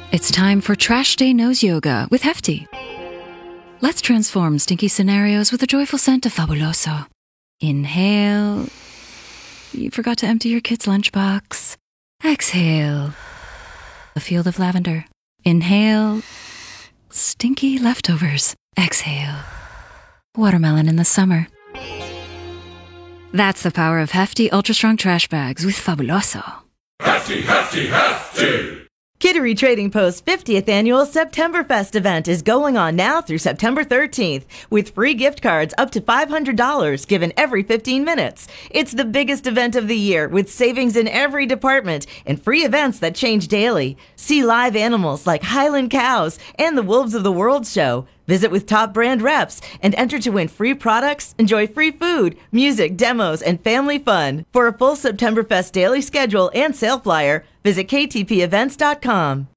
It's time for Trash Day Nose Yoga with Hefty. Let's transform stinky scenarios with the joyful scent of Fabuloso. Inhale. You forgot to empty your kid's lunchbox. Exhale. A field of lavender. Inhale. Stinky leftovers. Exhale. Watermelon in the summer. That's the power of Hefty Ultra Strong Trash Bags with Fabuloso. Hefty, hefty, hefty! Kittery Trading Post's 50th annual Septemberfest event is going on now through September 13th with free gift cards up to $500 given every 15 minutes. It's the biggest event of the year with savings in every department and free events that change daily. See live animals like Highland cows and the Wolves of the World show. Visit with top brand reps and enter to win free products, enjoy free food, music, demos, and family fun. For a full Septemberfest daily schedule and sale flyer, visit ktpevents.com.